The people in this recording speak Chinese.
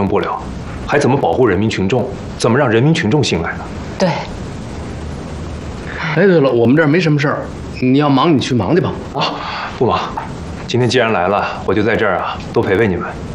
成不了，还怎么保护人民群众？怎么让人民群众信赖呢？ 对。 哎，对了，我们这儿没什么事儿，你要忙你去忙去吧。 啊，不忙。今天既然来了，我就在这儿啊，多陪陪你们。